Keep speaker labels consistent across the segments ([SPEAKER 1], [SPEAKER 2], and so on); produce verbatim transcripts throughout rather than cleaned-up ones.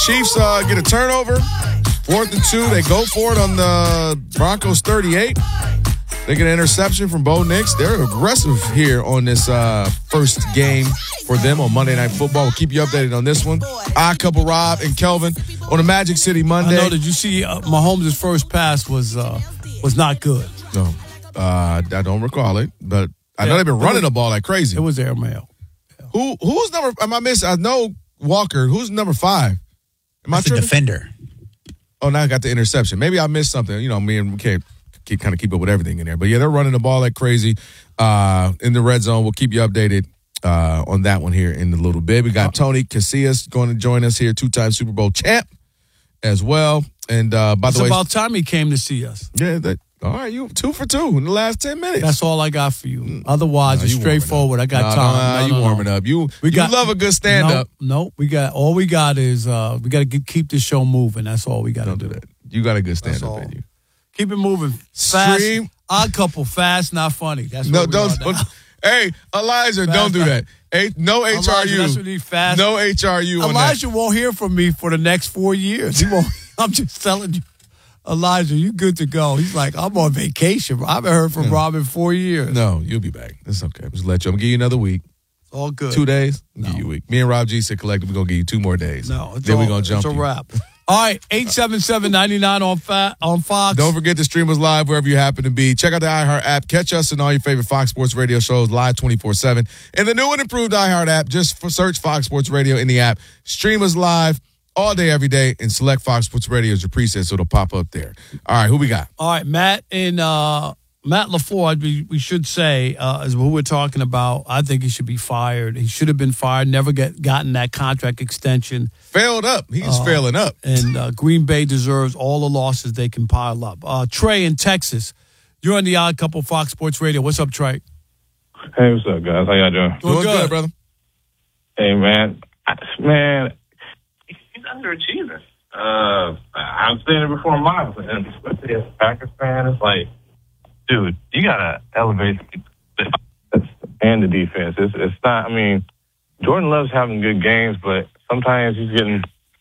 [SPEAKER 1] Chiefs uh, get a turnover. Fourth and two. They go for it on the Broncos thirty-eight. They get an interception from Bo Nix. They're aggressive here on this uh, first game for them on Monday Night Football. We'll keep you updated on this one. I couple Rob and Kelvin on the Magic City Monday.
[SPEAKER 2] I know. Did you see uh, Mahomes' first pass was uh, was not good?
[SPEAKER 1] No, uh, I don't recall it, but I know
[SPEAKER 2] Yeah,
[SPEAKER 1] they've been running
[SPEAKER 2] was,
[SPEAKER 1] the ball like crazy.
[SPEAKER 2] It was airmail.
[SPEAKER 1] Yeah. Who who's number? Am I missing? I know Walker. Who's number five? Am
[SPEAKER 3] That's
[SPEAKER 1] I
[SPEAKER 3] the defender.
[SPEAKER 1] Oh, now I got the interception. Maybe I missed something. You know, me and we can't keep, kind of keep up with everything in there. But, yeah, they're running the ball like crazy uh, in the red zone. We'll keep you updated uh, on that one here in a little bit. We got Tony Casillas going to join us here, two-time Super Bowl champ as well. And, uh, by
[SPEAKER 2] it's
[SPEAKER 1] the way.
[SPEAKER 2] It's about time he came to see us.
[SPEAKER 1] Yeah, that, all right, you two for two in the last ten minutes.
[SPEAKER 2] That's all I got for you. Otherwise,
[SPEAKER 1] no,
[SPEAKER 2] it's
[SPEAKER 1] you
[SPEAKER 2] straightforward. I got
[SPEAKER 1] no,
[SPEAKER 2] time.
[SPEAKER 1] No, no,
[SPEAKER 2] no,
[SPEAKER 1] you
[SPEAKER 2] no,
[SPEAKER 1] warming
[SPEAKER 2] no.
[SPEAKER 1] up. You,
[SPEAKER 2] we
[SPEAKER 1] you
[SPEAKER 2] got,
[SPEAKER 1] love a good stand-up.
[SPEAKER 2] No, no, we got, all we got is, uh, we got to keep this show moving. That's all we got to do.
[SPEAKER 1] do that. You got a good stand-up in you.
[SPEAKER 2] Keep it moving. Fast.
[SPEAKER 1] Stream.
[SPEAKER 2] Odd couple, fast, not funny. That's
[SPEAKER 1] no,
[SPEAKER 2] what we
[SPEAKER 1] don't.
[SPEAKER 2] are now.
[SPEAKER 1] Hey, Elijah,
[SPEAKER 2] Fast,
[SPEAKER 1] don't do that. Hey, no H R U.
[SPEAKER 2] Elijah, that's what he fast.
[SPEAKER 1] No H R U on
[SPEAKER 2] Elijah
[SPEAKER 1] that.
[SPEAKER 2] won't hear from me for the next four years. He won't. I'm just telling you. Elijah, you good to go. He's like, I'm on vacation. I haven't heard from
[SPEAKER 1] no.
[SPEAKER 2] Rob in four years.
[SPEAKER 1] No, you'll be back. It's okay. Just let you. I'm going to give you another week.
[SPEAKER 2] All good.
[SPEAKER 1] Two days? I'll
[SPEAKER 2] No.
[SPEAKER 1] give you a week. Me and Rob G said collectively, we're going to give you two more days.
[SPEAKER 2] No, it's
[SPEAKER 1] then
[SPEAKER 2] all,
[SPEAKER 1] we're going to jump
[SPEAKER 2] it's a
[SPEAKER 1] you.
[SPEAKER 2] wrap. All right, eight seven seven, nine nine on, fa- on Fox.
[SPEAKER 1] Don't forget to stream us live wherever you happen to be. Check out the iHeart app. Catch us in all your favorite Fox Sports Radio shows live twenty-four seven. And the new and improved iHeart app, just for search Fox Sports Radio in the app. Stream us live all day, every day, and select Fox Sports Radio as your preset, so it'll pop up there. All right, who we got?
[SPEAKER 2] All right, Matt and uh, Matt LaFleur, we, we should say, uh, is who we're talking about. I think he should be fired. He should have been fired, never get gotten that contract extension.
[SPEAKER 1] Failed up. He's
[SPEAKER 2] uh,
[SPEAKER 1] failing up.
[SPEAKER 2] And uh, Green Bay deserves all the losses they can pile up. Uh, Trey in Texas, you're on the Odd Couple Fox Sports Radio. What's up, Trey?
[SPEAKER 4] Hey, what's up, guys? How y'all doing?
[SPEAKER 2] Doing,
[SPEAKER 1] Doing
[SPEAKER 2] good.
[SPEAKER 1] good, brother.
[SPEAKER 4] Hey, man. I, man, he's underachieving. Uh, I'm saying it before Miles, and especially as a Packers fan, it's like, dude, you gotta elevate the offense and the defense. It's, it's not. I mean, Jordan Love's having good games, but sometimes he's getting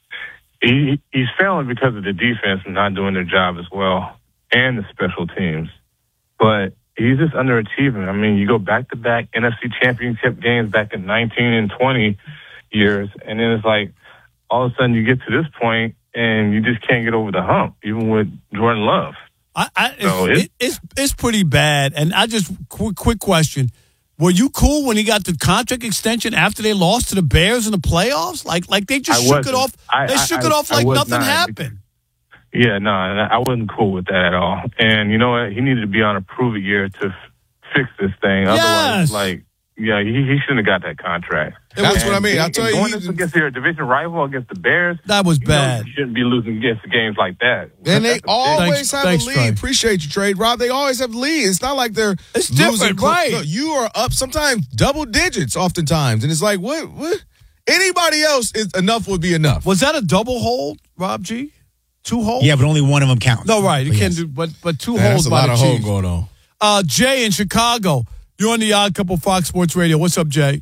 [SPEAKER 4] he he's failing because of the defense and not doing their job as well, and the special teams. But he's just underachieving. I mean, you go back to back N F C Championship games back in nineteen and twenty years, and then it's like all of a sudden you get to this point and you just can't get over the hump, even with Jordan Love.
[SPEAKER 2] I, I,
[SPEAKER 4] So
[SPEAKER 2] it's,
[SPEAKER 4] it-
[SPEAKER 2] it, it's it's pretty bad. And I just quick quick question: were you cool when he got the contract extension after they lost to the Bears in the playoffs? Like like they just
[SPEAKER 4] I
[SPEAKER 2] shook it
[SPEAKER 4] wasn't.
[SPEAKER 2] off.
[SPEAKER 4] I-
[SPEAKER 2] They
[SPEAKER 4] I-
[SPEAKER 2] shook
[SPEAKER 4] I-
[SPEAKER 2] it off
[SPEAKER 4] I
[SPEAKER 2] like
[SPEAKER 4] was
[SPEAKER 2] nothing
[SPEAKER 4] not.
[SPEAKER 2] happened.
[SPEAKER 4] Yeah, no, I wasn't cool with that at all. And you know what? He needed to be on a prove it year to f- fix this thing.
[SPEAKER 2] Yes.
[SPEAKER 4] Otherwise, like, yeah, he, he shouldn't have got that contract.
[SPEAKER 1] That's
[SPEAKER 4] And
[SPEAKER 1] what I mean. I
[SPEAKER 4] and
[SPEAKER 1] tell you,
[SPEAKER 4] going
[SPEAKER 1] he-
[SPEAKER 4] this against your division rival, against the Bears,
[SPEAKER 2] That was
[SPEAKER 4] you know
[SPEAKER 2] bad.
[SPEAKER 4] you shouldn't be losing against games like that.
[SPEAKER 1] And they
[SPEAKER 4] That's a big-
[SPEAKER 1] always
[SPEAKER 2] Thanks-
[SPEAKER 1] have
[SPEAKER 2] thanks,
[SPEAKER 1] a lead.
[SPEAKER 2] Trey.
[SPEAKER 1] Appreciate you, Trade Rob. They always have lead. It's not like they're
[SPEAKER 2] It's
[SPEAKER 1] losing
[SPEAKER 2] different,
[SPEAKER 1] close-
[SPEAKER 2] right.
[SPEAKER 1] Look, you are up sometimes double digits, oftentimes, and it's like what? What? Anybody else is enough would be enough.
[SPEAKER 2] Was that a double hold, Rob G? Two holds?
[SPEAKER 3] Yeah, but only one of them counts.
[SPEAKER 2] No, right. You
[SPEAKER 3] But
[SPEAKER 2] can't
[SPEAKER 3] yes.
[SPEAKER 2] do, but but two
[SPEAKER 1] Man,
[SPEAKER 2] holds
[SPEAKER 1] that's a
[SPEAKER 2] by
[SPEAKER 1] lot
[SPEAKER 2] the
[SPEAKER 1] of hold
[SPEAKER 2] Chiefs.
[SPEAKER 1] going on.
[SPEAKER 2] Uh, Jay in Chicago, you're on the Odd Couple Fox Sports Radio. What's up, Jay?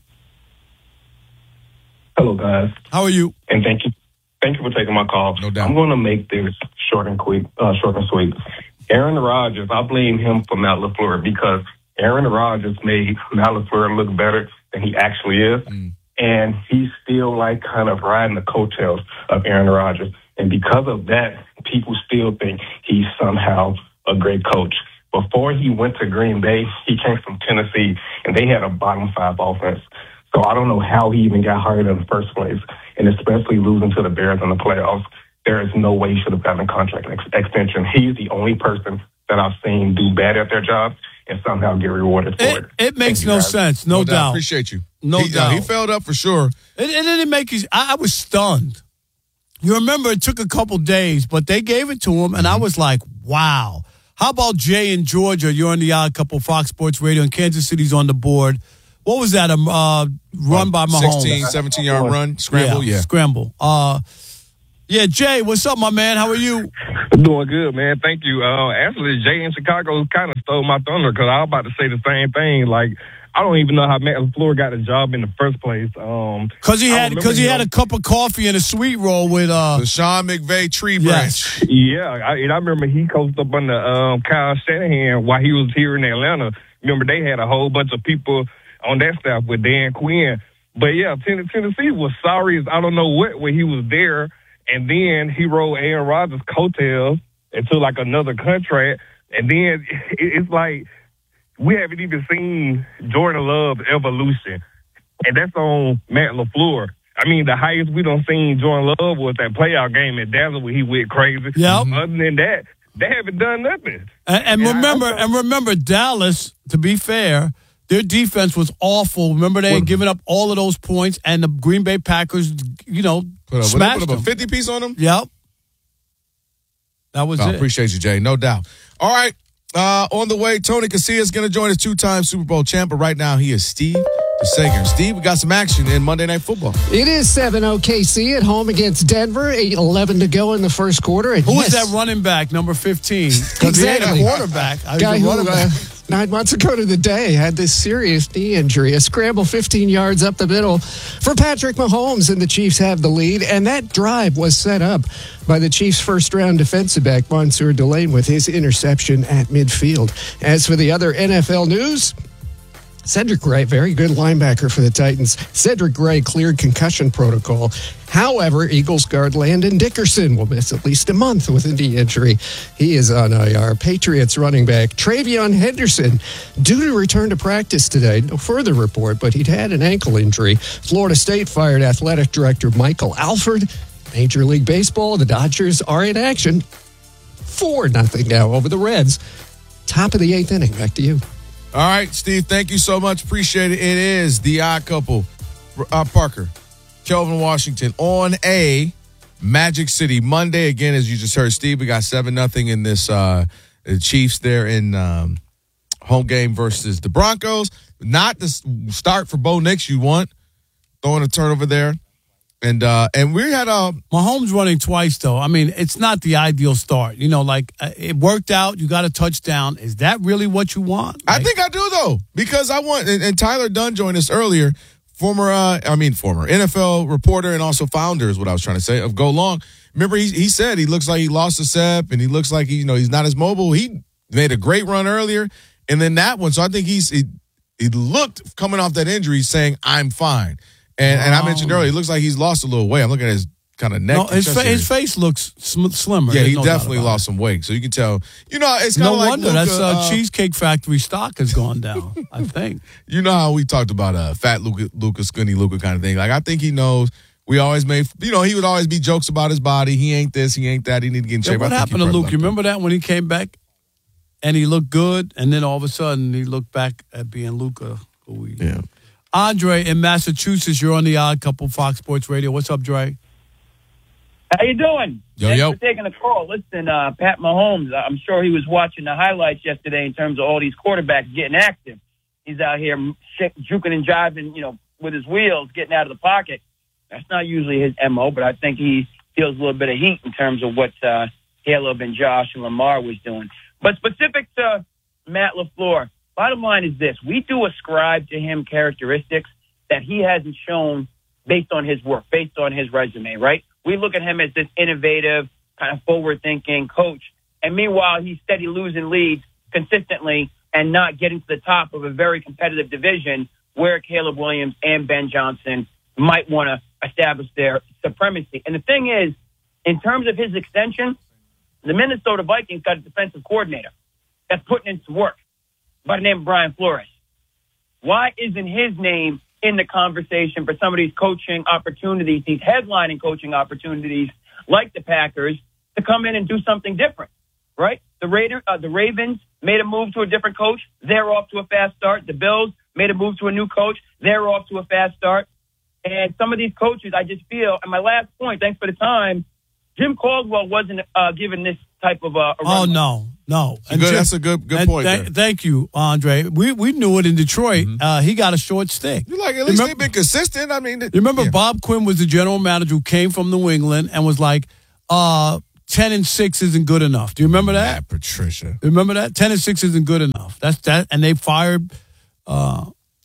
[SPEAKER 5] Hello, guys,
[SPEAKER 2] How are you?
[SPEAKER 5] and thank you, thank you for taking my call.
[SPEAKER 1] No doubt.
[SPEAKER 5] I'm going to make this short and quick, uh, short and sweet. Aaron Rodgers, I blame him for Matt LaFleur because Aaron Rodgers made Matt LaFleur look better than he actually is,
[SPEAKER 1] Mm.
[SPEAKER 5] and he's still like kind of riding the coattails of Aaron Rodgers, and because of that, people still think he's somehow a great coach. Before he went to Green Bay, he came from Tennessee, and they had a bottom five offense. So I don't know how he even got hired in the first place, and especially losing to the Bears in the playoffs. There is no way he should have gotten a contract ex- extension. He's the only person that I've seen do bad at their job and somehow get rewarded for it.
[SPEAKER 2] It, it makes
[SPEAKER 5] Thank you,
[SPEAKER 2] no
[SPEAKER 5] guys.
[SPEAKER 2] sense, no, doubt.
[SPEAKER 1] Appreciate you.
[SPEAKER 2] No
[SPEAKER 1] he, uh,
[SPEAKER 2] doubt.
[SPEAKER 1] he failed up for sure.
[SPEAKER 2] And, and then it make you, I, I was stunned. You remember it took a couple days, but they gave it to him, and I was like, wow. How about Jay in Georgia? You're on the Odd Couple Fox Sports Radio, and Kansas City's on the board. What was that, a uh, run by Mahomes?
[SPEAKER 1] sixteen, seventeen-yard run, scramble, yeah.
[SPEAKER 2] Scramble. Uh, yeah, Jay, what's up, my man? How are you?
[SPEAKER 6] Doing good, man. Thank you. Uh, actually, Jay in Chicago kind of stole my thunder because I was about to say the same thing. Like,
[SPEAKER 5] I don't even know how Matt LaFleur got a job in the first place. Um,
[SPEAKER 2] Cause he
[SPEAKER 5] I
[SPEAKER 2] had,
[SPEAKER 5] remember
[SPEAKER 2] cause he
[SPEAKER 5] him-
[SPEAKER 2] had a cup of coffee and a sweet roll with uh.
[SPEAKER 1] The Sean McVay tree branch.
[SPEAKER 2] Yes.
[SPEAKER 5] Yeah, I, and I remember he coached up under um, Kyle Shanahan while he was here in Atlanta. Remember, they had a whole bunch of people on that staff with Dan Quinn. But, yeah, Ten- Tennessee was sorry as I don't know what when he was there. And then he rode Aaron Rodgers' coattails into, like, another contract. And then it, it's like we haven't even seen Jordan Love's evolution. And that's on Matt LaFleur. I mean, the highest we done seen Jordan Love was that playoff game at Dallas where he went crazy.
[SPEAKER 2] Yep.
[SPEAKER 5] Other than that, they haven't done nothing.
[SPEAKER 2] And, and
[SPEAKER 5] And I-
[SPEAKER 2] remember,
[SPEAKER 5] I-
[SPEAKER 2] and remember, Dallas. To be fair, their defense was awful. Remember, they had given up all of those points, and the Green Bay Packers, you know,
[SPEAKER 1] Put up,
[SPEAKER 2] smashed
[SPEAKER 1] put up a
[SPEAKER 2] them.
[SPEAKER 1] fifty piece on them.
[SPEAKER 2] Yep. That was
[SPEAKER 1] Oh,
[SPEAKER 2] it.
[SPEAKER 1] appreciate you, Jay. No doubt. All right. Uh, on the way, Tony Casillas is going to join us, two-time Super Bowl champ, but right now he is Steve DeSager. Steve, we got some action in Monday Night Football.
[SPEAKER 3] It is seven oh K C at home against Denver. eight eleven to go in the first quarter. And
[SPEAKER 2] Who was
[SPEAKER 3] yes,
[SPEAKER 2] that running back, number fifteen? Because he
[SPEAKER 3] Exactly.
[SPEAKER 2] ain't a quarterback. I was
[SPEAKER 3] guy
[SPEAKER 2] a
[SPEAKER 3] who
[SPEAKER 2] running
[SPEAKER 3] uh,
[SPEAKER 2] back.
[SPEAKER 3] nine months ago to the day had this serious knee injury, a scramble fifteen yards up the middle for Patrick Mahomes, and the Chiefs have the lead. And that drive was set up by the Chiefs' first-round defensive back, Mansour Delane, with his interception at midfield. As for the other N F L news, Cedric Gray, very good linebacker for the Titans. Cedric Gray cleared concussion protocol. However, Eagles guard Landon Dickerson will miss at least a month with a knee injury. He is on I R. Patriots running back Travion Henderson due to return to practice today. No further report, but he'd had an ankle injury. Florida State fired athletic director Michael Alford. Major League Baseball, the Dodgers are in action. four nothing now over the Reds. Top of the eighth inning. Back to you.
[SPEAKER 1] All right, Steve, thank you so much. Appreciate it. It is the Odd Couple, uh, Parker, Kelvin Washington on a Magic City Monday. Again, as you just heard, Steve, we got seven nothing in this uh, the Chiefs there in um, home game versus the Broncos. Not the start for Bo Nix you want. Throwing a turnover there. And uh, and we had a
[SPEAKER 2] Mahomes running twice, though. I mean, it's not the ideal start. You know, like, uh, it worked out. You got a touchdown. Is that really what you want?
[SPEAKER 1] I
[SPEAKER 2] Like,
[SPEAKER 1] think I do, though, because I want, and, and Tyler Dunn joined us earlier, former, uh, I mean, former N F L reporter and also founder is what I was trying to say, of Go Long. Remember, he, he said he looks like he lost a step and he looks like, he, you know, he's not as mobile. He made a great run earlier, and then that one. So I think he's, he, he looked coming off that injury saying, I'm fine. And, and I mentioned earlier, it looks like he's lost a little weight. I'm looking at his kind of neck.
[SPEAKER 2] No,
[SPEAKER 1] and
[SPEAKER 2] his,
[SPEAKER 1] chest
[SPEAKER 2] fa-
[SPEAKER 1] area.
[SPEAKER 2] his face looks sm- slimmer.
[SPEAKER 1] Yeah,
[SPEAKER 2] There's
[SPEAKER 1] he
[SPEAKER 2] no doubt
[SPEAKER 1] definitely
[SPEAKER 2] about
[SPEAKER 1] lost some weight. So you can tell, you know, it's
[SPEAKER 2] it.
[SPEAKER 1] kind
[SPEAKER 2] No
[SPEAKER 1] of like
[SPEAKER 2] wonder.
[SPEAKER 1] Luka,
[SPEAKER 2] That's uh,
[SPEAKER 1] uh,
[SPEAKER 2] Cheesecake Factory stock has gone down, I think.
[SPEAKER 1] You know how we talked about uh, fat Luka, Luka, skinny Luka kind of thing. Like, I think he knows. We always made, you know, he would always be jokes about his body. He ain't this, he ain't that. He need to get in
[SPEAKER 2] Yeah,
[SPEAKER 1] shape.
[SPEAKER 2] what
[SPEAKER 1] I think he
[SPEAKER 2] happened to
[SPEAKER 1] probably
[SPEAKER 2] Luke?
[SPEAKER 1] left
[SPEAKER 2] You
[SPEAKER 1] him.
[SPEAKER 2] remember that when he came back and he looked good, and then all of a sudden he looked back at being Luka.
[SPEAKER 1] Yeah.
[SPEAKER 2] Andre in Massachusetts, you're on the Odd Couple, Fox Sports Radio. What's up, Dre?
[SPEAKER 6] How you doing?
[SPEAKER 1] Yo,
[SPEAKER 6] Thanks
[SPEAKER 1] yo.
[SPEAKER 6] for taking the call. Listen, uh, Pat Mahomes, I'm sure he was watching the highlights yesterday in terms of all these quarterbacks getting active. He's out here juking and jiving, you know, with his wheels, getting out of the pocket. That's not usually his M O, but I think he feels a little bit of heat in terms of what uh, Caleb and Josh and Lamar was doing. But specific to Matt LaFleur, bottom line is this. We do ascribe to him characteristics that he hasn't shown based on his work, based on his resume, right? We look at him as this innovative, kind of forward-thinking coach. And meanwhile, he's steady losing leads consistently and not getting to the top of a very competitive division where Caleb Williams and Ben Johnson might want to establish their supremacy. And the thing is, in terms of his extension, the Minnesota Vikings got a defensive coordinator that's putting in some work by the name of Brian Flores. Why isn't his name in the conversation for some of these coaching opportunities, these headlining coaching opportunities like the Packers, to come in and do something different, right? The Raider, uh, the Ravens made a move to a different coach. They're off to a fast start. The Bills made a move to a new coach. They're off to a fast start. And some of these coaches, I just feel, and my last point, thanks for the time, Jim Caldwell wasn't uh, given this type of uh, a
[SPEAKER 2] Oh,
[SPEAKER 6] run.
[SPEAKER 2] no, no.
[SPEAKER 1] Good,
[SPEAKER 2] Jim-
[SPEAKER 1] that's a good good
[SPEAKER 2] and
[SPEAKER 1] point
[SPEAKER 2] th-
[SPEAKER 1] there.
[SPEAKER 2] Thank you, Andre. We we knew it in Detroit. Uh, he got a short stick.
[SPEAKER 1] You're like, at least
[SPEAKER 2] Remember-
[SPEAKER 1] they've been consistent. I mean,
[SPEAKER 2] You remember
[SPEAKER 1] yeah.
[SPEAKER 2] Bob Quinn was the general manager who came from New England and was like, uh, ten and six isn't good enough. Do you remember that?
[SPEAKER 1] Matt Patricia.
[SPEAKER 2] Remember that? ten and six isn't good enough. That's that. And they fired uh,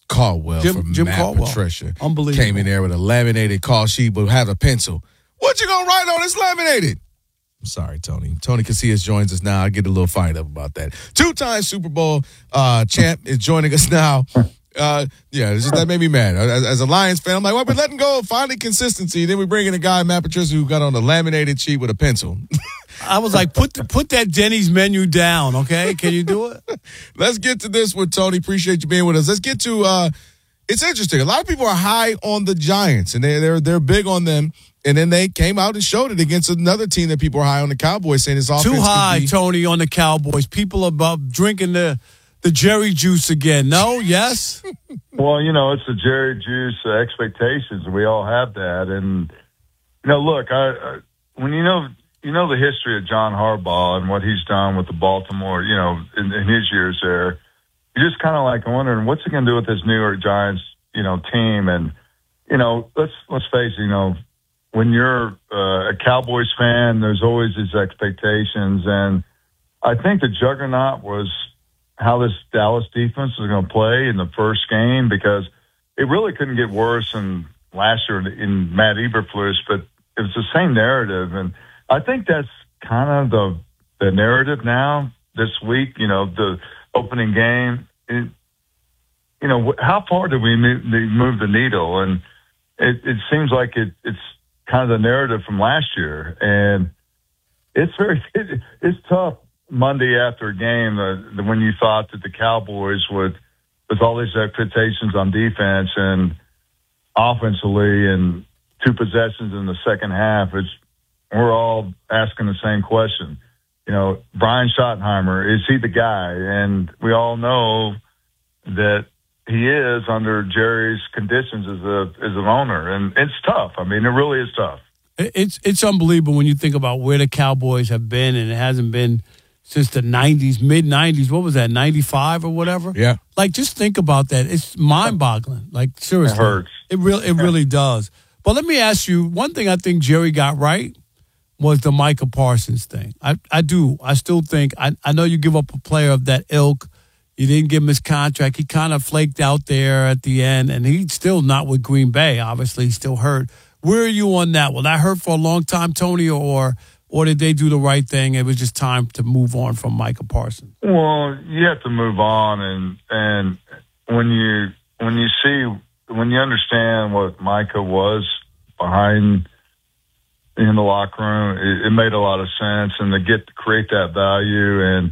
[SPEAKER 1] Caldwell
[SPEAKER 2] Jim-
[SPEAKER 1] from
[SPEAKER 2] Jim
[SPEAKER 1] Matt
[SPEAKER 2] Caldwell.
[SPEAKER 1] Patricia.
[SPEAKER 2] Unbelievable.
[SPEAKER 1] Came in there with a laminated call sheet, but have a pencil. What you gonna write on this laminated? I'm sorry, Tony. Tony Casillas joins us now. I get a little fired up about that. Two-time Super Bowl uh, champ is joining us now. Uh, yeah, it's just, that made me mad. As, as a Lions fan, I'm like, well, we're letting go of finding consistency. Then we bring in a guy, Matt Patricia, who got on a laminated sheet with a pencil.
[SPEAKER 2] I was like, put the, put that Denny's menu down, okay? Can you do it?
[SPEAKER 1] Let's get to this one, Tony. Appreciate you being with us. Let's get to. Uh, it's interesting. A lot of people are high on the Giants, and they, they're they're big on them. And then they came out and showed it against another team that people are high on, the Cowboys, saying it's offense
[SPEAKER 2] Too high,
[SPEAKER 1] could be-
[SPEAKER 2] Tony, on the Cowboys. People are about drinking the the Jerry juice again. No? Yes?
[SPEAKER 7] Well, you know, it's the Jerry Juice uh, expectations. We all have that. And, you know, look, I, I when you know you know the history of John Harbaugh and what he's done with the Baltimore, you know, in, in his years there, you're just kind of like wondering what's he going to do with this New York Giants, you know, team. And, you know, let's let's face it, you know, when you're uh, a Cowboys fan, there's always these expectations. And I think the juggernaut was how this Dallas defense is going to play in the first game, because it really couldn't get worse than last year in Matt Eberflus, but it was the same narrative. And I think that's kind of the the narrative now this week, you know, the opening game. It, you know, how far did we move, move the needle? And it, it seems like it, it's kind of the narrative from last year. And it's very, it, it's tough Monday after a game uh, when you thought that the Cowboys would, with all these expectations on defense and offensively and two possessions in the second half, it's, we're all asking the same question. You know, Brian Schottenheimer, is he the guy? And we all know that he is under Jerry's conditions as a as an owner, and it's tough. I mean, it really is tough.
[SPEAKER 2] It's it's unbelievable when you think about where the Cowboys have been, and it hasn't been since the nineties, mid nineties. What was that, ninety-five or whatever?
[SPEAKER 1] Yeah.
[SPEAKER 2] Like, just think about that. It's mind-boggling. Like, seriously.
[SPEAKER 7] It hurts.
[SPEAKER 2] It really, it really does. But let me ask you, one thing I think Jerry got right was the Micah Parsons thing. I, I do. I still think, I, I know you give up a player of that ilk. You didn't give him his contract. He kind of flaked out there at the end, and he's still not with Green Bay. Obviously, he's still hurt. Where are you on that? Will that hurt for a long time, Tony, or or did they do the right thing? It was just time to move on from Micah Parsons.
[SPEAKER 7] Well, you have to move on, and and when you when you see when you understand what Micah was behind in the locker room, it, it made a lot of sense, and to get to create that value, and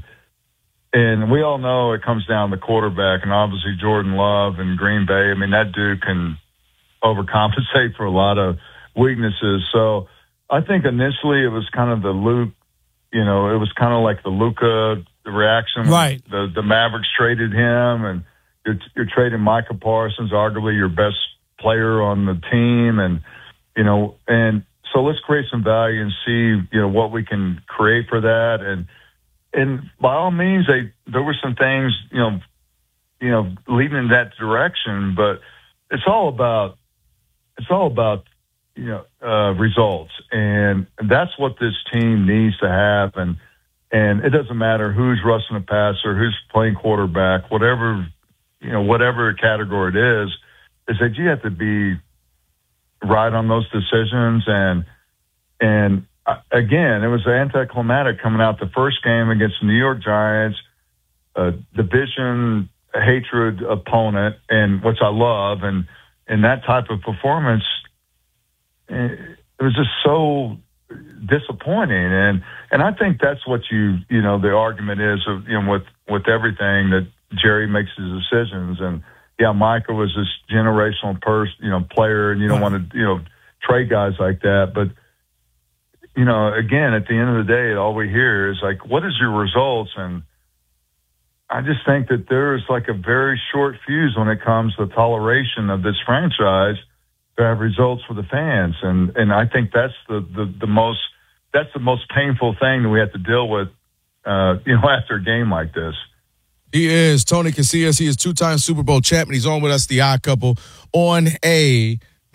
[SPEAKER 7] and we all know it comes down to quarterback, and obviously Jordan Love and Green Bay. I mean, that dude can overcompensate for a lot of weaknesses. So I think initially it was kind of the Luke, you know, it was kind of like the Luka reaction.
[SPEAKER 2] Right.
[SPEAKER 7] The the Mavericks traded him, and you're, you're trading Micah Parsons, arguably your best player on the team, and you know, and so let's create some value and see, you know, what we can create for that. And and by all means, they there were some things, you know, you know, leading in that direction, but it's all about it's all about you know uh, results, and that's what this team needs to have. And and it doesn't matter who's rushing the passer, who's playing quarterback, whatever you know, whatever category it is, is that you have to be right on those decisions. And and uh, again, it was anticlimactic coming out the first game against the New York Giants, a division hatred opponent, and which I love, and and that type of performance, it was just so disappointing. And and I think that's what you you know the argument is of you know with with everything that Jerry makes his decisions. And yeah, Micah was this generational person, you know, player, and you don't want to you know trade guys like that. But you know, again, at the end of the day, all we hear is like, what is your results? And I just think that there is like a very short fuse when it comes to toleration of this franchise to have results for the fans. And, and I think that's the, the, the most, that's the most painful thing that we have to deal with, uh, you know, after a game like this.
[SPEAKER 1] He is Tony Casillas. He is two-time Super Bowl champion. He's on with us, the Odd Couple, on a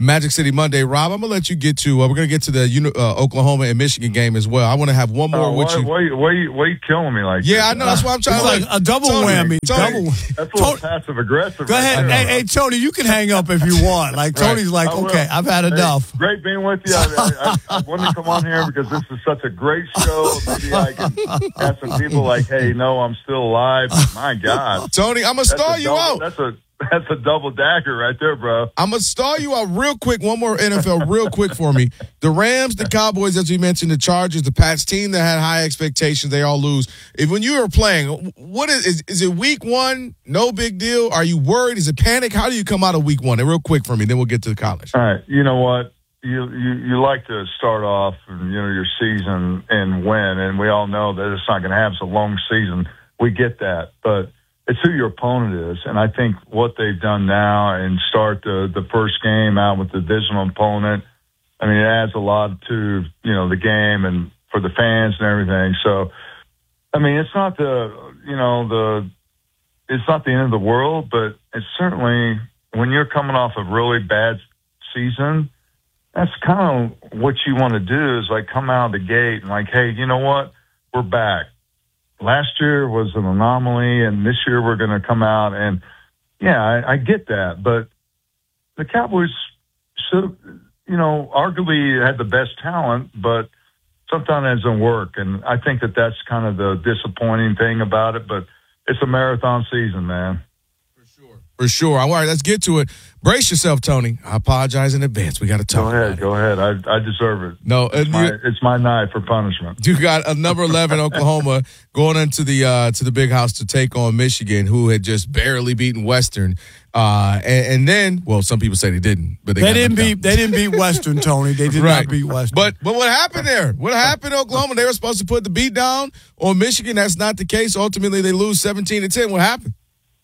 [SPEAKER 1] Magic City Monday. Rob, I'm going to let you get to, uh, we're going to get to the uh, Oklahoma and Michigan game as well. I want to have one more
[SPEAKER 7] Oh,
[SPEAKER 1] with
[SPEAKER 7] why,
[SPEAKER 1] you.
[SPEAKER 7] why, why, you- why you killing me like
[SPEAKER 1] Yeah,
[SPEAKER 7] this?
[SPEAKER 1] I know. That's why I'm trying
[SPEAKER 2] It's
[SPEAKER 1] to
[SPEAKER 2] like
[SPEAKER 1] like
[SPEAKER 2] a double
[SPEAKER 1] Tony,
[SPEAKER 2] whammy.
[SPEAKER 1] Tony.
[SPEAKER 2] Double.
[SPEAKER 7] That's a little
[SPEAKER 2] Tony-
[SPEAKER 7] passive aggressive.
[SPEAKER 2] Go ahead. Hey, hey, Tony, you can hang up if you want. Like,
[SPEAKER 1] Right.
[SPEAKER 2] Tony's like,
[SPEAKER 7] I will.
[SPEAKER 2] okay, I've had
[SPEAKER 7] Hey,
[SPEAKER 2] enough.
[SPEAKER 7] great being with you. I, I, I wanted to come on here because this is such a great show. Maybe I can have some people like, hey, no, I'm still alive. My God.
[SPEAKER 1] Tony, I'm going to
[SPEAKER 7] That's
[SPEAKER 1] stall
[SPEAKER 7] a
[SPEAKER 1] you
[SPEAKER 7] double,
[SPEAKER 1] out.
[SPEAKER 7] That's a that's a double dagger right there, bro.
[SPEAKER 1] I'm going to stall you out real quick. One more N F L real quick for me. The Rams, the Cowboys, as we mentioned, the Chargers, the Pats team that had high expectations, they all lose. If when you were playing, what is, is is it week one? No big deal? Are you worried? Is it panic? How do you come out of week one? And real quick for me, then we'll get to the college.
[SPEAKER 7] All right, you know what? You, you you like to start off, you know, your season and win, and we all know that it's not going to have a long season. We get that, but it's who your opponent is, and I think what they've done now and start the the first game out with the divisional opponent. I mean, it adds a lot to you know the game and for the fans and everything. So, I mean, it's not the you know the it's not the end of the world, but it's certainly when you're coming off a really bad season. That's kind of what you want to do is like come out of the gate and like, hey, you know what? We're back. Last year was an anomaly, and this year we're going to come out. And, yeah, I, I get that. But the Cowboys should have, you know, arguably had the best talent, but sometimes it doesn't work. And I think that that's kind of the disappointing thing about it. But it's a marathon season, man.
[SPEAKER 1] For sure. All right, let's get to it. Brace yourself, Tony. I apologize in advance. We got to talk
[SPEAKER 7] Go ahead.
[SPEAKER 1] about
[SPEAKER 7] Go ahead. I, I deserve it.
[SPEAKER 1] it. No,
[SPEAKER 7] It's
[SPEAKER 1] and
[SPEAKER 7] my,
[SPEAKER 1] you,
[SPEAKER 7] it's my night for punishment.
[SPEAKER 1] you got a number eleven Oklahoma going into the uh, to the big house to take on Michigan, who had just barely beaten Western. Uh, and, and then, well, some people say they didn't, but they,
[SPEAKER 2] They
[SPEAKER 1] got
[SPEAKER 2] didn't
[SPEAKER 1] knocked
[SPEAKER 2] beat.
[SPEAKER 1] out.
[SPEAKER 2] They didn't beat Western, Tony. They did
[SPEAKER 1] Right.
[SPEAKER 2] not beat Western.
[SPEAKER 1] But but what happened there? What happened in Oklahoma? They were supposed to put the beat down on Michigan. That's not the case. Ultimately, they lose seventeen to ten. What happened?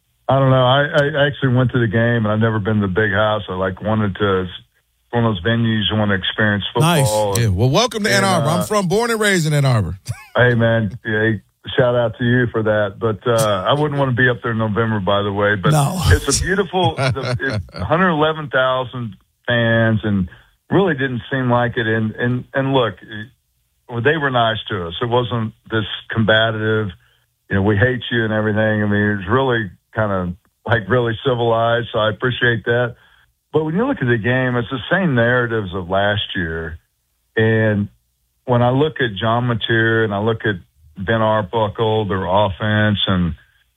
[SPEAKER 7] I don't know. I, I actually went to the game, and I've never been to the big house. I like wanted to one of those venues you want to experience football.
[SPEAKER 1] Yeah. Well, welcome to Ann
[SPEAKER 7] And,
[SPEAKER 1] Arbor.
[SPEAKER 7] uh,
[SPEAKER 1] I'm from, born and raised in Ann Arbor.
[SPEAKER 7] Hey, man, yeah, shout out to you for that. But uh, I wouldn't want to be up there in November, by the way. But
[SPEAKER 2] No.
[SPEAKER 7] it's a beautiful, it's one hundred eleven thousand fans, and really didn't seem like it. And and and look, well, they were nice to us. It wasn't this combative. You know, we hate you and everything. I mean, it was really kind of like really civilized. So I appreciate that. But when you look at the game, it's the same narratives of last year. And when I look at John Mateer and I look at Ben Arbuckle, their offense, and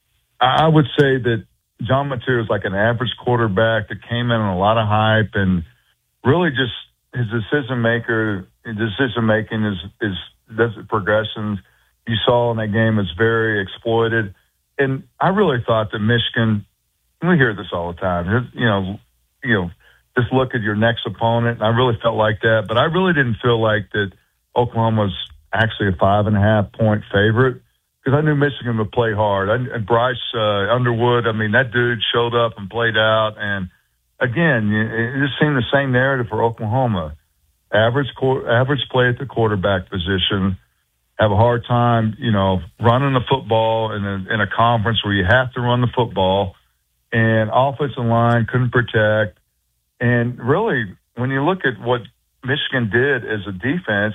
[SPEAKER 7] I would say that John Mateer is like an average quarterback that came in on a lot of hype and really just his decision maker, his decision making is is does progressions you saw in that game is very exploited. And I really thought that Michigan, we hear this all the time, you know, you know, just look at your next opponent. And I really felt like that, but I really didn't feel like that Oklahoma was actually a five and a half point favorite because I knew Michigan would play hard. I, and Bryce uh, Underwood, I mean, that dude showed up and played out. And again, it just seemed the same narrative for Oklahoma. Average, average play at the quarterback position. Have a hard time, you know, running the football in a, in a conference where you have to run the football, and offensive line couldn't protect. And really, when you look at what Michigan did as a defense,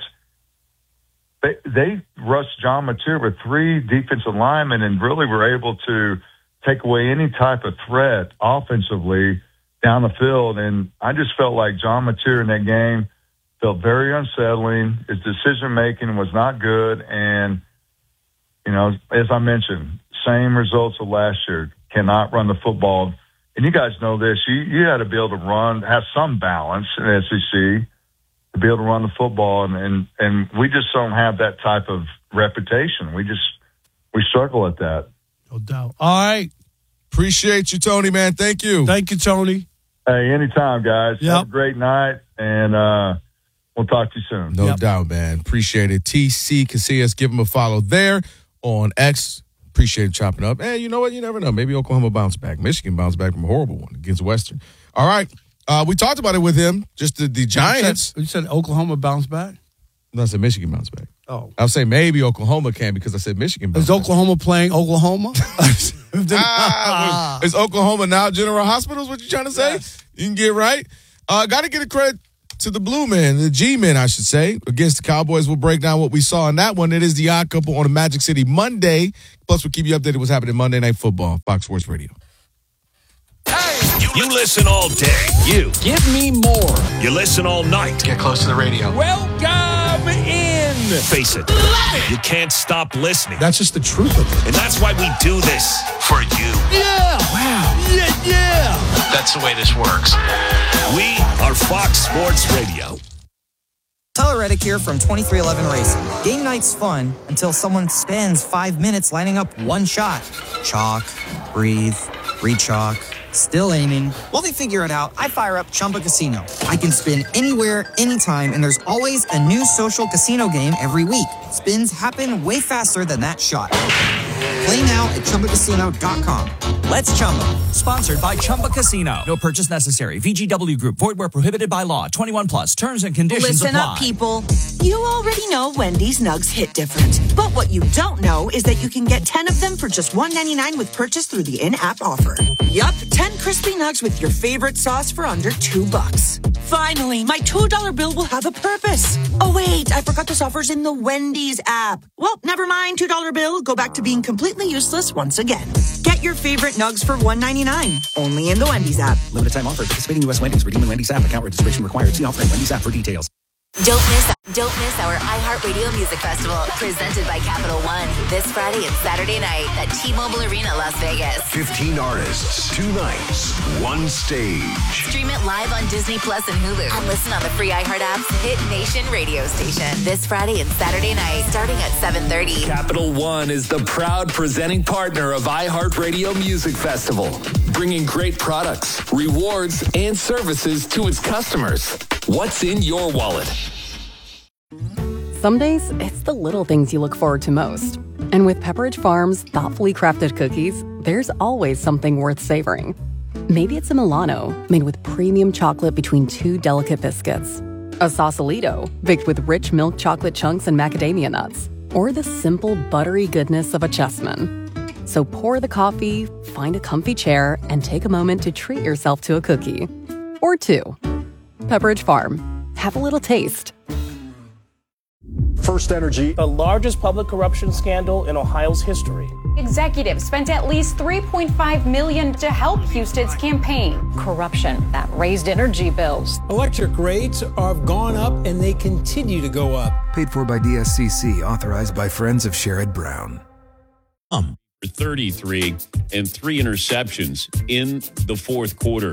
[SPEAKER 7] they, they rushed John Mateer with three defensive linemen and really were able to take away any type of threat offensively down the field. And I just felt like John Mateer in that game felt very unsettling. His decision-making was not good. And, you know, as I mentioned, same results of last year. Cannot run the football. And you guys know this. You you got to be able to run, have some balance in the S E C to be able to run the football. And, and, and we just don't have that type of reputation. We just we struggle at that.
[SPEAKER 2] No doubt. All right.
[SPEAKER 1] Appreciate you, Tony, man. Thank you.
[SPEAKER 2] Thank you, Tony.
[SPEAKER 7] Hey, anytime, guys.
[SPEAKER 2] Yep.
[SPEAKER 7] Have a great night. And, uh, we'll talk to you soon.
[SPEAKER 1] No
[SPEAKER 2] Yep.
[SPEAKER 1] doubt, man. Appreciate it. T C Casillas, give him a follow there on X. Appreciate him chopping up. And you know what? You never know. Maybe Oklahoma bounce back. Michigan bounce back from a horrible one against Western. All right. Uh, we talked about it with him. Just the, the Giants.
[SPEAKER 2] You said, you said Oklahoma bounce back?
[SPEAKER 1] No, I said Michigan bounce back.
[SPEAKER 2] Oh.
[SPEAKER 1] I was saying maybe Oklahoma can because I said Michigan bounce
[SPEAKER 2] Is
[SPEAKER 1] back.
[SPEAKER 2] Oklahoma playing Oklahoma?
[SPEAKER 1] Ah, is Oklahoma now General Hospital is what you trying to say?
[SPEAKER 2] Yes.
[SPEAKER 1] You can get right. Uh, got to get a credit to the Blue Men, the G-Men, I should say, against the Cowboys. We'll break down what we saw in that one. It is the Odd Couple on a Magic City Monday. Plus, we'll keep you updated what's happening Monday Night Football, Fox Sports Radio.
[SPEAKER 8] You listen all day. You.
[SPEAKER 9] Give me more.
[SPEAKER 8] You listen all night.
[SPEAKER 9] Get close to the radio.
[SPEAKER 8] Welcome in. Face it. You can't stop listening.
[SPEAKER 9] That's just the truth of it.
[SPEAKER 8] And that's why we do this for you.
[SPEAKER 2] Yeah.
[SPEAKER 9] Wow.
[SPEAKER 2] Yeah, yeah.
[SPEAKER 9] That's the way this works.
[SPEAKER 8] We are Fox Sports Radio.
[SPEAKER 10] Tyler Reddick here from twenty-three eleven Racing. Game night's fun until someone spends five minutes lining up one shot. Chalk, breathe, re-chalk, still aiming. While they figure it out, I fire up Chumba Casino. I can spin anywhere, anytime, and there's always a new social casino game every week. Spins happen way faster than that shot. Play now at Chumba Casino dot com.
[SPEAKER 11] Let's Chumba. Sponsored by Chumba Casino. No purchase necessary. V G W Group. Void where prohibited by law. twenty-one plus. Terms and conditions
[SPEAKER 12] Listen
[SPEAKER 11] apply.
[SPEAKER 12] up, people. You already know Wendy's Nugs hit different. But what you don't know is that you can get ten of them for just one ninety-nine with purchase through the in-app offer. Yup, ten crispy nugs with your favorite sauce for under two bucks. Finally, my two dollar bill will have a purpose. Oh, wait, I forgot this offer's in the Wendy's app. Well, never mind, two dollar bill. Go back to being completely useless once again. Get your favorite nugs for one ninety-nine. Only in the Wendy's app.
[SPEAKER 11] Limited time offer. Participating U S Wendy's. Redeem the Wendy's app. Account registration required. See offer at Wendy's app for details.
[SPEAKER 13] Don't miss, don't miss our iHeartRadio Music Festival, presented by Capital One, this Friday and Saturday night at T-Mobile Arena, Las Vegas.
[SPEAKER 14] fifteen artists, two nights, one stage.
[SPEAKER 13] Stream it live on Disney Plus and Hulu, and listen on the free iHeart app's Hit Nation radio station. This Friday and Saturday night, starting at seven thirty.
[SPEAKER 15] Capital One is the proud presenting partner of iHeartRadio Music Festival, bringing great products, rewards, and services to its customers. What's in your wallet?
[SPEAKER 16] Some days, it's the little things you look forward to most. And with Pepperidge Farm's thoughtfully crafted cookies, there's always something worth savoring. Maybe it's a Milano, made with premium chocolate between two delicate biscuits. A Sausalito, baked with rich milk chocolate chunks and macadamia nuts. Or the simple, buttery goodness of a Chessman. So pour the coffee, find a comfy chair, and take a moment to treat yourself to a cookie. Or two. Pepperidge Farm. Have a little taste.
[SPEAKER 17] First Energy, the largest public corruption scandal in Ohio's history.
[SPEAKER 18] Executives spent at least three point five million dollars to help Houston's campaign. Corruption that raised energy bills.
[SPEAKER 19] Electric rates have gone up and they continue to go up.
[SPEAKER 20] Paid for by D S C C, authorized by Friends of Sherrod Brown.
[SPEAKER 21] Um. thirty-three and three interceptions in the fourth quarter.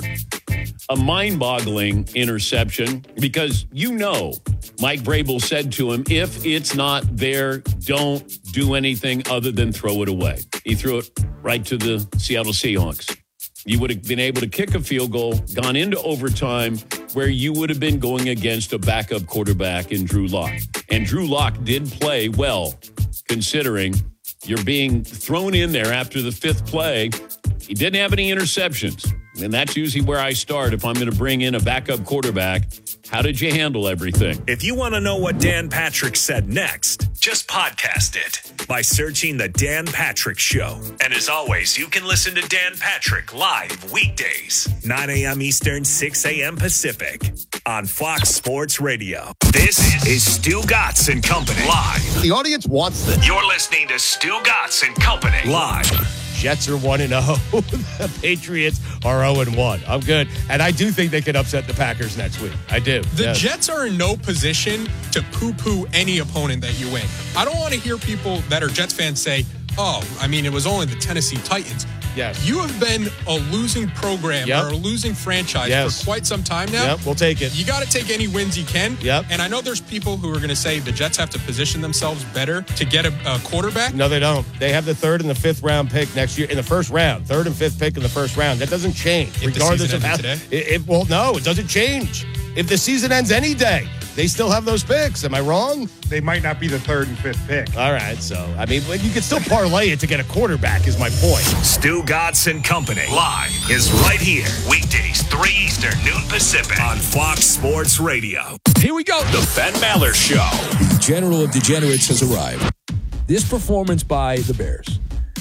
[SPEAKER 21] A mind-boggling interception because, you know, Mike Vrabel said to him, if it's not there, don't do anything other than throw it away. He threw it right to the Seattle Seahawks. You would have been able to kick a field goal, gone into overtime, where you would have been going against a backup quarterback in Drew Lock. And Drew Lock did play well, considering you're being thrown in there after the fifth play. He didn't have any interceptions. And that's usually where I start if I'm going to bring in a backup quarterback. How did you handle everything?
[SPEAKER 8] If you want to know what Dan Patrick said next, just podcast it by searching The Dan Patrick Show. And as always, you can listen to Dan Patrick live weekdays, nine a.m. Eastern, six a.m. Pacific on Fox Sports Radio. This is Stu Gatz and Company live.
[SPEAKER 22] The audience wants this.
[SPEAKER 8] You're listening to Stu Gatz and Company live.
[SPEAKER 23] Jets are one and oh. The Patriots are oh and one. I'm good. And I do think they could upset the Packers next week. I do.
[SPEAKER 24] The
[SPEAKER 23] yes.
[SPEAKER 24] Jets are in no position to poo-poo any opponent that you win. I don't want to hear people that are Jets fans say, oh, I mean, it was only the Tennessee Titans.
[SPEAKER 23] Yes.
[SPEAKER 24] You have been a losing program
[SPEAKER 23] yep.
[SPEAKER 24] or a losing franchise
[SPEAKER 23] yes.
[SPEAKER 24] for quite some time now.
[SPEAKER 23] Yep, we'll take it.
[SPEAKER 24] You got to take any wins you can.
[SPEAKER 23] Yep.
[SPEAKER 24] And I know there's people who are going to say the Jets have to position themselves better to get a, a quarterback.
[SPEAKER 23] No, they don't. They have the third and the fifth round pick next year in the first round. Third and fifth pick in the first round. That doesn't change.
[SPEAKER 24] If
[SPEAKER 23] regardless
[SPEAKER 24] the season
[SPEAKER 23] of how.
[SPEAKER 24] Today?
[SPEAKER 23] It, it, well, no, it doesn't change. If the season ends any day, they still have those picks. Am I wrong?
[SPEAKER 22] They might not be the third and fifth pick.
[SPEAKER 23] All right, so, I mean, you can still parlay it to get a quarterback is my point.
[SPEAKER 8] Stu Gatz and Company live is right here. Weekdays, three Eastern, noon Pacific on Fox Sports Radio.
[SPEAKER 25] Here we go.
[SPEAKER 8] The Ben Maller Show.
[SPEAKER 25] The General of Degenerates has arrived. This performance by the Bears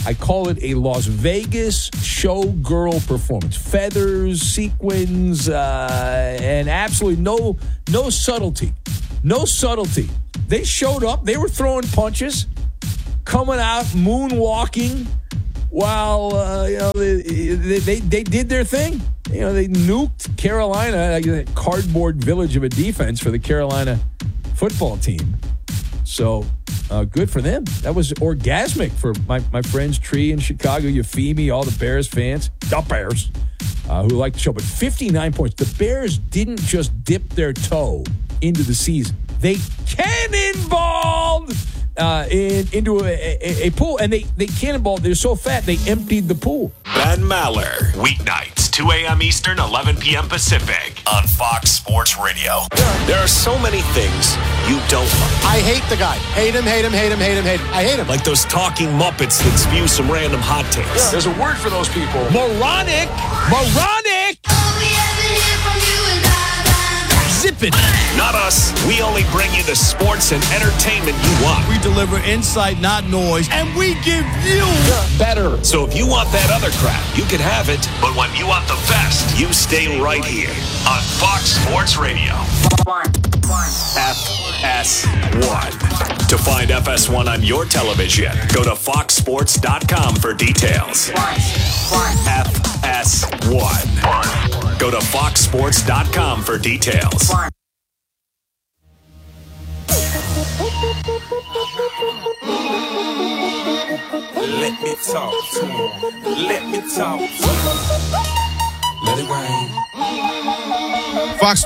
[SPEAKER 3] I call it a Las Vegas showgirl performance. Feathers, sequins, uh, and absolutely no no subtlety. No subtlety. They showed up. They were throwing punches, coming out, moonwalking, while uh, you know they, they they did their thing. You know, they nuked Carolina, like a cardboard village of a defense for the Carolina football team. So uh, good for them. That was orgasmic for my, my friends Tree in Chicago, Euphemie, all the Bears fans, the Bears, uh, who like the show. But fifty-nine points. The Bears didn't just dip their toe into the season. They cannonballed uh, in, into a, a, a pool, and they, they cannonballed. They're so fat, they emptied the pool.
[SPEAKER 8] Ben Maller, weeknights, two a.m. Eastern, eleven p.m. Pacific, on Fox Sports Radio. There are so many things you don't like.
[SPEAKER 9] I hate the guy. Hate him, hate him, hate him, hate him, hate him. I hate him.
[SPEAKER 8] Like those talking Muppets that spew some random hot takes.
[SPEAKER 9] Yeah. There's a word for those people.
[SPEAKER 3] Moronic! Moronic! Zip it.
[SPEAKER 8] Not us. We only bring you the sports and entertainment you want.
[SPEAKER 2] We deliver insight, not noise, and we give you
[SPEAKER 8] better. So if you want that other crap, you can have it. But when you want the best, you stay right here on Fox Sports Radio. F S one. To find F S one on your television, go to fox sports dot com for details. F S one. Go to fox sports dot com for details.
[SPEAKER 4] Let me talk to him. Let me talk to him. Let it rain.
[SPEAKER 1] Fox